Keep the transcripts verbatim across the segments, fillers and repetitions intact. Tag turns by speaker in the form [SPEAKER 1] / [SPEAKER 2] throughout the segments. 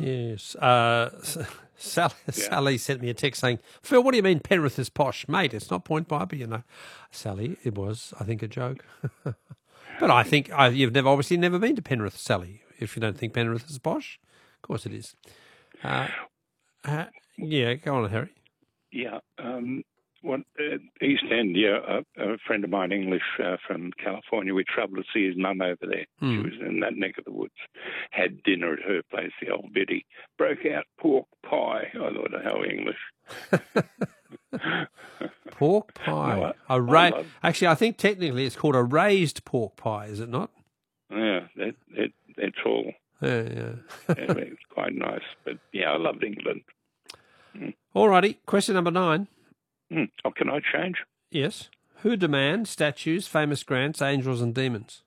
[SPEAKER 1] Yes. Uh, Sally, yeah. Sally sent me a text saying, Phil, what do you mean Penrith is posh? Mate, it's not Point Piper, you know. Sally, it was, I think, a joke. But I think I, you've never obviously never been to Penrith, Sally, if you don't think Penrith is posh. Of course it is. Uh, uh, yeah, go on, Harry.
[SPEAKER 2] Yeah. Um, what, uh, East End, yeah, a, a friend of mine, English, uh, from California, we travelled to see his mum over there. Mm. She was in that neck of the woods. Had dinner at her place, the old biddy. Broke out pork pie. I thought, how English.
[SPEAKER 1] Pork pie. No, I, a ra- I love... Actually, I think technically it's called a raised pork pie, is it not?
[SPEAKER 2] Yeah, that, that, that's all.
[SPEAKER 1] Yeah, yeah.
[SPEAKER 2] Yeah, it's quite nice. But, yeah, I loved England.
[SPEAKER 1] Mm. All righty. Question number nine.
[SPEAKER 2] Mm. Oh, can I change?
[SPEAKER 1] Yes. Who demand statues, famous grants, angels and demons?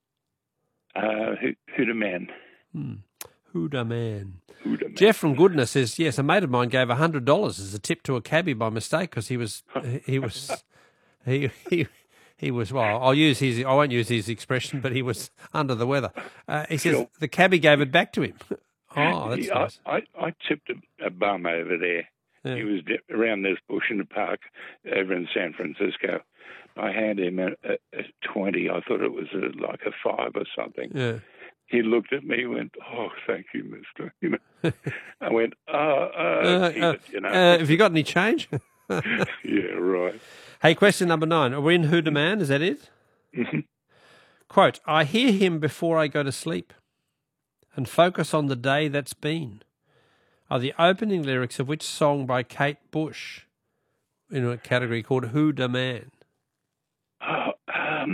[SPEAKER 2] Uh, who, who demand?
[SPEAKER 1] Hmm. Who demand?
[SPEAKER 2] Who demand?
[SPEAKER 1] Jeff from Goodness says, yes, a mate of mine gave a hundred dollars as a tip to a cabbie by mistake because he was he was he he he was well. I'll use his I won't use his expression, but he was under the weather. Uh, he says sure. The cabbie gave it back to him. Oh, that's
[SPEAKER 2] yeah,
[SPEAKER 1] nice.
[SPEAKER 2] I, I, I tipped a, a bum over there. Yeah. He was around this bush in the park over in San Francisco. I handed him a, a, a twenty. I thought it was a, like a five or something.
[SPEAKER 1] Yeah.
[SPEAKER 2] He looked at me and went, oh, thank you, mister. You know, I went, uh, uh,
[SPEAKER 1] uh,
[SPEAKER 2] keep
[SPEAKER 1] uh,
[SPEAKER 2] it, you know.
[SPEAKER 1] Uh, have you got any change?
[SPEAKER 2] Yeah, right.
[SPEAKER 1] Hey, question number nine. Are we in Who Demand? Is that it?
[SPEAKER 2] Mm-hmm.
[SPEAKER 1] Quote, I hear him before I go to sleep and focus on the day that's been, are the opening lyrics of which song by Kate Bush in a category called Who Demand?
[SPEAKER 2] Oh, um,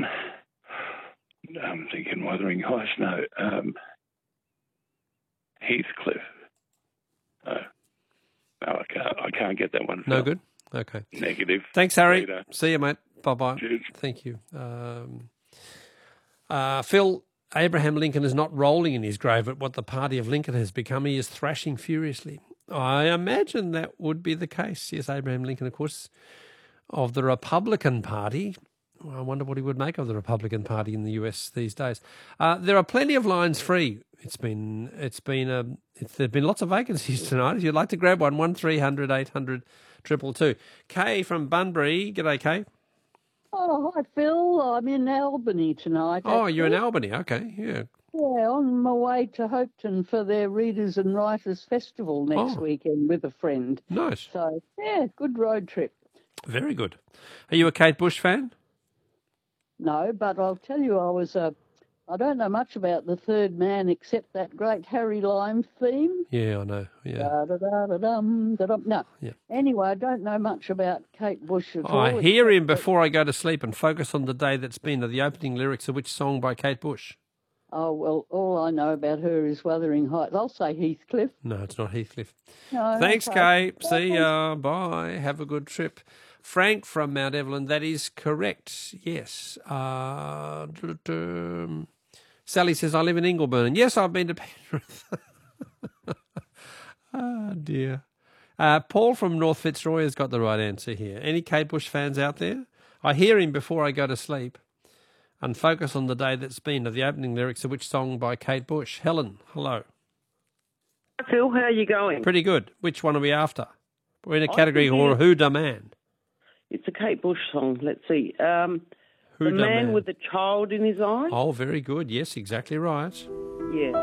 [SPEAKER 2] I'm thinking Wuthering Heights. No, um, Heathcliff. Uh, no, I can't, I can't get that one.
[SPEAKER 1] No good? Okay.
[SPEAKER 2] Negative.
[SPEAKER 1] Thanks, Harry.
[SPEAKER 2] Later.
[SPEAKER 1] See you, mate. Bye-bye.
[SPEAKER 2] Cheers.
[SPEAKER 1] Thank you. Um, uh, Phil, Abraham Lincoln is not rolling in his grave at what the party of Lincoln has become. He is thrashing furiously. I imagine that would be the case. Yes, Abraham Lincoln, of course, of the Republican Party. I wonder what he would make of the Republican Party in the U S these days. Uh, there are plenty of lines free. It's been, it's been, a, it's, there've been lots of vacancies tonight. If you'd like to grab one, one three hundred eight hundred two two two. Kay from Bunbury. G'day, Kay.
[SPEAKER 3] Oh, hi, Phil. I'm in Albany tonight.
[SPEAKER 1] Oh,
[SPEAKER 3] actually.
[SPEAKER 1] you're in Albany. Okay, yeah.
[SPEAKER 3] Yeah, on my way to Hopeton for their Readers and Writers Festival next
[SPEAKER 1] Oh.
[SPEAKER 3] weekend with a friend.
[SPEAKER 1] Nice.
[SPEAKER 3] So, yeah, good road trip.
[SPEAKER 1] Very good. Are you a Kate Bush fan?
[SPEAKER 3] No, but I'll tell you, I was a. I don't know much about the Third Man except that great Harry Lime theme.
[SPEAKER 1] Yeah, I know. Yeah.
[SPEAKER 3] Da, da, da, da, dum, da, dum. No.
[SPEAKER 1] Yeah.
[SPEAKER 3] Anyway, I don't know much about Kate Bush at
[SPEAKER 1] Oh,
[SPEAKER 3] all.
[SPEAKER 1] I hear him before I go to sleep and focus on the day that's been. Are the opening lyrics of which song by Kate Bush?
[SPEAKER 3] Oh, well, all I know about her is Wuthering Heights. I'll say Heathcliff.
[SPEAKER 1] No, it's not Heathcliff.
[SPEAKER 3] No,
[SPEAKER 1] Thanks,
[SPEAKER 3] okay.
[SPEAKER 1] Kay. See ya. Bye. Have a good trip. Frank from Mount Evelyn, that is correct. Yes. Uh, Sally says, I live in Ingleburn. Yes, I've been to Penrith. Oh, dear. Uh, Paul from North Fitzroy has got the right answer here. Any Kate Bush fans out there? I hear him before I go to sleep and focus on the day that's been, of the opening lyrics of which song by Kate Bush. Helen, hello.
[SPEAKER 4] Hi, Phil. How are you going?
[SPEAKER 1] Pretty good. Which one are we after? We're in a category called Who Demand.
[SPEAKER 4] It's a Kate Bush song. Let's see. Um,
[SPEAKER 1] Who
[SPEAKER 4] the
[SPEAKER 1] Demand?
[SPEAKER 4] Man with the Child in His Eyes.
[SPEAKER 1] Oh, very good. Yes, exactly right.
[SPEAKER 4] Yeah.